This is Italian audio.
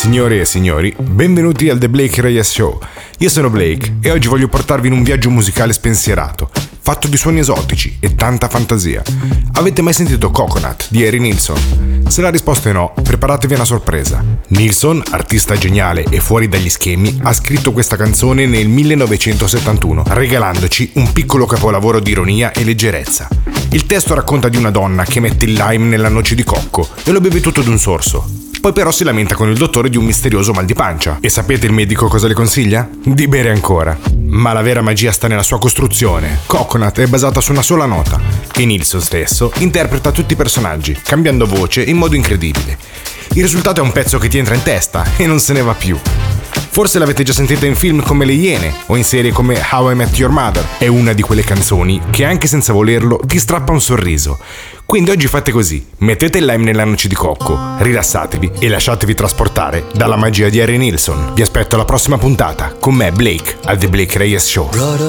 Signore e signori, benvenuti al The Blake Reyes Show. Io sono Blake e oggi voglio portarvi in un viaggio musicale spensierato, fatto di suoni esotici e tanta fantasia. Avete mai sentito Coconut di Harry Nilsson? Se la risposta è no, preparatevi a una sorpresa. Nilsson, artista geniale e fuori dagli schemi, ha scritto questa canzone nel 1971, regalandoci un piccolo capolavoro di ironia e leggerezza. Il testo racconta di una donna che mette il lime nella noce di cocco e lo beve tutto d'un sorso. Poi però si lamenta con il dottore di un misterioso mal di pancia. E sapete il medico cosa le consiglia? Di bere ancora. Ma la vera magia sta nella sua costruzione. Coconut è basata su una sola nota e Nilsson stesso interpreta tutti i personaggi, cambiando voce in modo incredibile. Il risultato è un pezzo che ti entra in testa e non se ne va più. Forse l'avete già sentita in film come Le Iene o in serie come How I Met Your Mother. È una di quelle canzoni che anche senza volerlo ti strappa un sorriso. Quindi oggi fate così, mettete il lime nella noce di cocco, rilassatevi e lasciatevi trasportare dalla magia di Harry Nilsson. Vi aspetto alla prossima puntata con me, Blake, al The Blake Reyes Show.